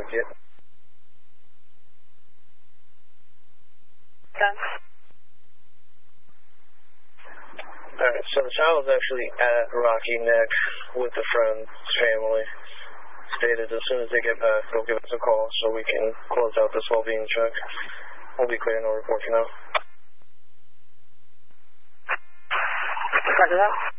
yet. Done. Alright, so the child was actually at Rocky Neck with a friend's family. Stated as soon as they get back, they'll give us a call so we can close out this well-being check. We'll be clear, no report for now. Roger that.